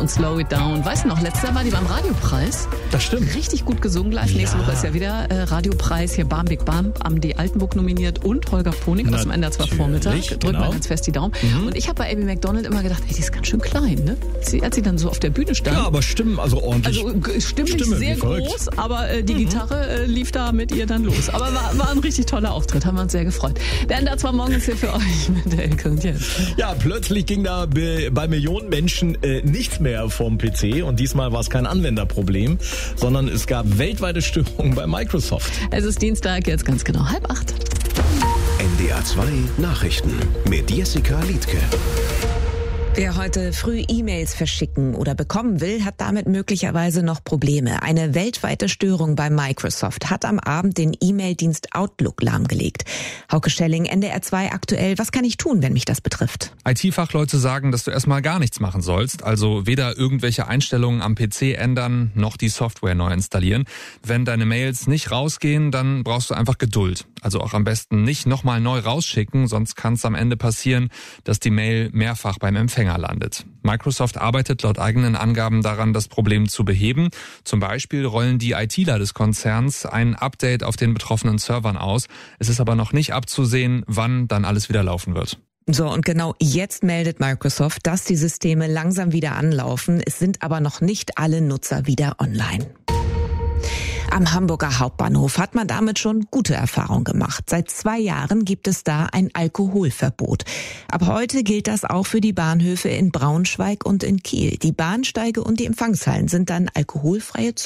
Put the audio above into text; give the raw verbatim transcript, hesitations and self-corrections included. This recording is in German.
und Slow It Down. Weißt du noch, letztes Jahr war die beim Radiopreis. Das stimmt. Richtig gut gesungen live. Ja. Nächste Woche ist ja wieder äh, Radiopreis. Hier Bam Big Bam, Amdi Altenburg nominiert und Holger Ponig aus dem N D R zwei Vormittag. Drückt genau. mal ganz fest die Daumen. Mhm. Und ich habe bei Amy Macdonald immer gedacht, ey, die ist ganz schön klein, ne? Sie, als sie dann so auf der Bühne stand. Ja, aber Stimmen, also ordentlich. Also stimmlich Stimme, sehr groß, aber äh, die mhm. Gitarre äh, lief da mit ihr dann los. Aber war, war ein richtig toller Auftritt, haben wir uns sehr gefreut. Der N D R zwei Morgen ist hier für euch mit der Elke und Jens. Ja, plötzlich ging da bei Millionen Menschen äh, nichts mehr vom P C und diesmal war es kein Anwenderproblem, sondern es gab weltweite Störungen bei Microsoft. Es ist Dienstag, jetzt ganz genau halb acht. N D R zwei Nachrichten mit Jessica Liedtke. Wer heute früh E-Mails verschicken oder bekommen will, hat damit möglicherweise noch Probleme. Eine weltweite Störung bei Microsoft hat am Abend den E-Mail-Dienst Outlook lahmgelegt. Hauke Schelling, N D R zwei aktuell. Was kann ich tun, wenn mich das betrifft? I T-Fachleute sagen, dass du erstmal gar nichts machen sollst. Also weder irgendwelche Einstellungen am P C ändern, noch die Software neu installieren. Wenn deine Mails nicht rausgehen, dann brauchst du einfach Geduld. Also auch am besten nicht nochmal neu rausschicken, sonst kann es am Ende passieren, dass die Mail mehrfach beim Empfänger landet. Microsoft arbeitet laut eigenen Angaben daran, das Problem zu beheben. Zum Beispiel rollen die ITler des Konzerns ein Update auf den betroffenen Servern aus. Es ist aber noch nicht abzusehen, wann dann alles wieder laufen wird. So, und genau jetzt meldet Microsoft, dass die Systeme langsam wieder anlaufen. Es sind aber noch nicht alle Nutzer wieder online. Am Hamburger Hauptbahnhof hat man damit schon gute Erfahrungen gemacht. Seit zwei Jahren gibt es da ein Alkoholverbot. Ab heute gilt das auch für die Bahnhöfe in Braunschweig und in Kiel. Die Bahnsteige und die Empfangshallen sind dann alkoholfreie